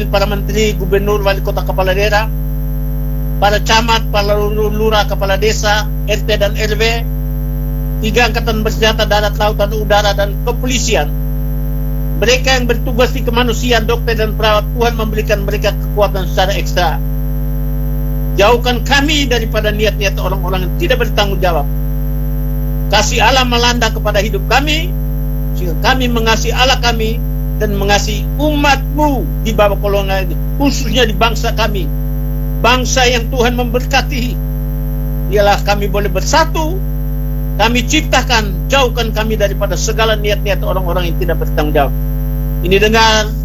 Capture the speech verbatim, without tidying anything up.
para menteri, gubernur, wali kota, kepala daerah, para camat, para lurah, kepala desa, R T dan R W, tiga angkatan bersenjata darat, lautan, udara, dan kepolisian. Mereka yang bertugas di kemanusiaan, dokter dan perawat, Tuhan memberikan mereka kekuatan secara ekstra. Jauhkan kami daripada niat-niat orang-orang yang tidak bertanggung jawab. Kasih Allah melanda kepada hidup kami, sehingga kami mengasihi Allah kami dan mengasihi umat-Mu di bawah kolongan ini, khususnya di bangsa kami, bangsa yang Tuhan memberkati. Ialah kami boleh bersatu, kami ciptakan, jauhkan kami daripada segala niat-niat orang-orang yang tidak bertanggung jawab. Ini dengar